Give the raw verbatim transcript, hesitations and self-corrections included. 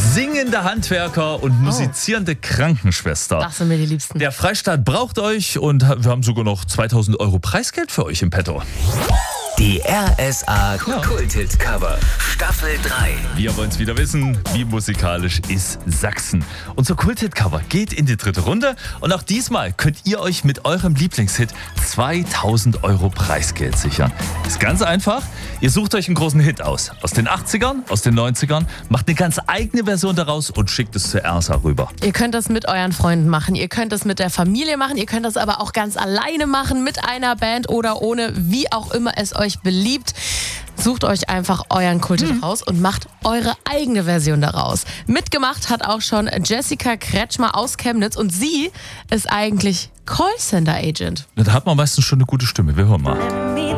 Singende Handwerker und musizierende Krankenschwester. Das sind mir die Liebsten. Der Freistaat braucht euch und wir haben sogar noch zweitausend Euro Preisgeld für euch im Petto. Die R S A Kulthit Cover Staffel drei. Wir wollen es wieder wissen, wie musikalisch ist Sachsen. Unser Kulthit Cover geht in die dritte Runde und auch diesmal könnt ihr euch mit eurem Lieblingshit zweitausend Euro Preisgeld sichern. Ist ganz einfach, ihr sucht euch einen großen Hit aus. Aus den achtzigern, aus den neunzigern, macht eine ganz eigene Version daraus und schickt es zur R S A rüber. Ihr könnt das mit euren Freunden machen, ihr könnt das mit der Familie machen, ihr könnt das aber auch ganz alleine machen, mit einer Band oder ohne, wie auch immer es euch beliebt. Sucht euch einfach euren Kulthit mhm. raus und macht eure eigene Version daraus. Mitgemacht hat auch schon Jessica Kretschmer aus Chemnitz und sie ist eigentlich Callcenter-Agent. Da hat man meistens schon eine gute Stimme. Wir hören mal.